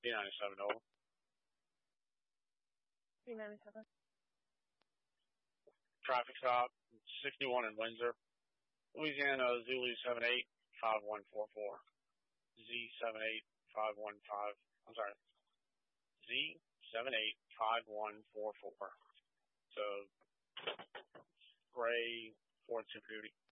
B97 over. 397. Traffic stop, 61 in Windsor. Louisiana Zulu 785144. Z785115. I'm sorry. Z785144. So, gray Ford Super Duty.